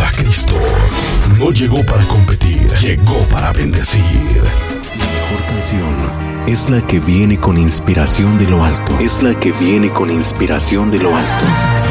a Cristo. No llegó para competir, llegó para bendecir. La mejor canción es la que viene con inspiración de lo alto. Es la que viene con inspiración de lo alto.